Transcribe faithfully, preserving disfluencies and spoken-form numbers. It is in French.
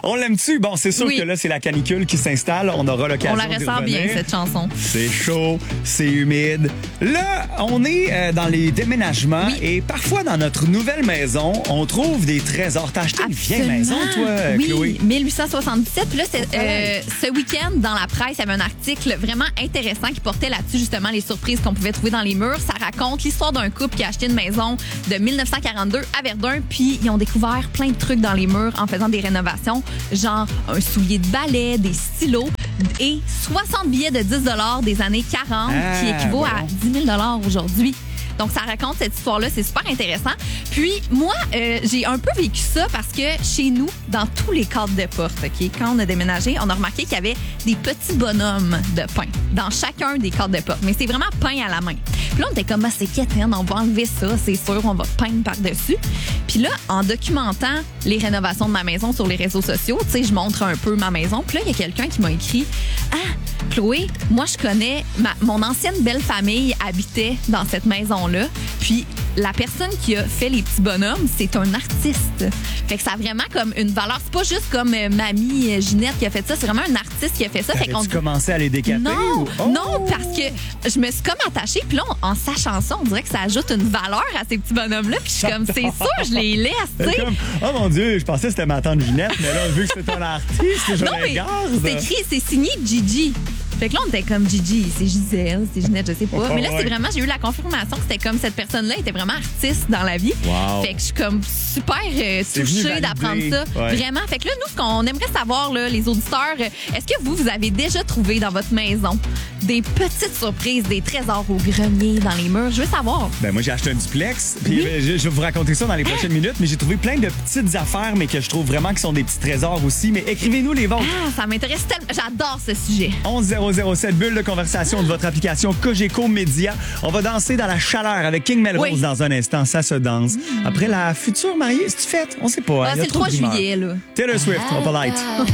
On l'aime-tu? Bon, c'est sûr Oui. que là, c'est la canicule qui s'installe. On aura l'occasion On la d'y ressent bien, revenir. cette chanson. C'est chaud, c'est humide. Là, on est euh, dans les déménagements Oui. et parfois dans notre nouvelle maison, on trouve des trésors. T'as acheté une vieille maison, toi, euh, oui, Chloé? mille huit cent soixante-dix-sept. Puis là, c'est, Oh, euh, ce week-end, dans la presse, il y avait un article vraiment intéressant qui portait là-dessus, justement, les surprises qu'on pouvait trouver dans les murs. Ça raconte l'histoire d'un couple qui a acheté une maison de mille neuf cent quarante-deux à Verdun, puis ils ont découvert plein de trucs dans les murs en faisant des rénovations, genre un soulier de balai, des stylos et soixante billets de dix des années quarante, Ah, qui équivaut à voyons. dix mille aujourd'hui. Donc, ça raconte cette histoire-là. C'est super intéressant. Puis, moi, euh, j'ai un peu vécu ça parce que chez nous, dans tous les cadres de porte, OK, quand on a déménagé, on a remarqué qu'il y avait des petits bonhommes de pain dans chacun des cadres de porte. Mais c'est vraiment peint à la main. Puis là, on était comme, ah, c'est quétaine, on va enlever ça, c'est sûr, on va peindre par-dessus. Puis là, en documentant les rénovations de ma maison sur les réseaux sociaux, tu sais, je montre un peu ma maison. Puis là, il y a quelqu'un qui m'a écrit, ah, Chloé, moi, je connais, ma, mon ancienne belle famille habitait dans cette maison-là. Puis la personne qui a fait les petits bonhommes, c'est un artiste. Fait que ça a vraiment comme une valeur. C'est pas juste comme euh, mamie euh, Ginette qui a fait ça, c'est vraiment un artiste qui a fait ça. Fait qu'on Avais-tu commencé à les décaper? non, ou- Oh! non, parce que je me suis comme attachée. Puis là, on- en sachant ça, on dirait que ça ajoute une valeur à ces petits bonhommes-là. Puis je suis comme, c'est sûr, je les laisse, tu C'est sais. comme, oh mon Dieu, je pensais que c'était ma tante Ginette, mais là, vu que c'est un artiste, je Non, mais regarde. c'est écrit, c'est signé Gigi. Fait que là, on était comme Gigi, c'est Gisèle, c'est Ginette, je sais pas. Oh, mais là, ouais. c'est vraiment, j'ai eu la confirmation que c'était comme cette personne-là était vraiment artiste dans la vie. Wow. Fait que je suis comme super euh, C'est venu touchée valider. d'apprendre ça. Ouais. Vraiment. Fait que là, nous, ce qu'on aimerait savoir, là, les auditeurs, euh, est-ce que vous, vous avez déjà trouvé dans votre maison des petites surprises, des trésors au grenier, dans les murs? Je veux savoir. Ben moi, j'ai acheté un duplex. Puis euh, je, je vais vous raconter ça dans les prochaines minutes, mais j'ai trouvé plein de petites affaires, mais que je trouve vraiment qui sont des petits trésors aussi. Mais écrivez-nous les vôtres. Ah, ça m'intéresse tellement. J'adore ce sujet. onze zéro zéro sept, bulle de conversation de votre application Cogeco Média. On va danser dans la chaleur avec King Melrose Oui. dans un instant. Ça se danse. Après la future mariée, c'est-tu fête? On sait pas. hein? Ah, Il y a c'est le trop de trois rumeurs. juillet, là. Taylor Swift, on peut l'être.